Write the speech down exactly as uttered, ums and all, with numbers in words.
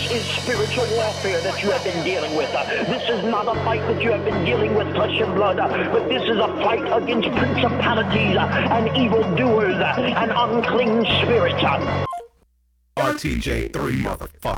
is spiritual warfare that you have been dealing with. Uh, This is not a fight that you have been dealing with flesh and blood, uh, but this is a fight against principalities uh, and evildoers uh, and unclean spirits. uh. R T J three, motherfucker.